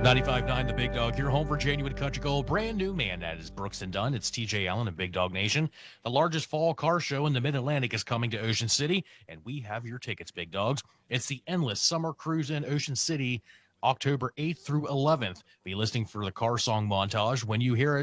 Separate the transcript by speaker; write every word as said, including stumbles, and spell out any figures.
Speaker 1: ninety-five point nine The Big Dog, your home for genuine country gold. Brand new man, that is Brooks and Dunn. It's T J Allen of Big Dog Nation. The largest fall car show in the Mid-Atlantic is coming to Ocean City, and we have your tickets, Big Dogs. It's the Endless Summer Cruise in Ocean City, October eighth through eleventh. Be listening for the car song montage. When you hear it,